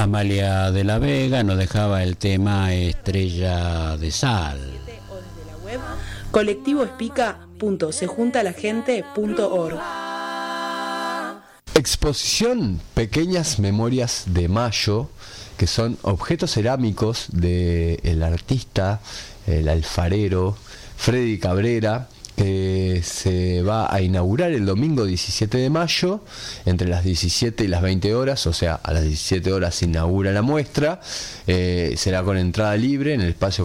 Amalia de la Vega nos dejaba el tema Estrella de Sal. colectivoespica.sejuntalagente.org. Exposición Pequeñas Memorias de Mayo, que son objetos cerámicos del artista, el alfarero Freddy Cabrera, que se va a inaugurar el domingo 17 de mayo entre las 17 y las 20 horas, o sea, a las 17 horas se inaugura la muestra, será con entrada libre en el espacio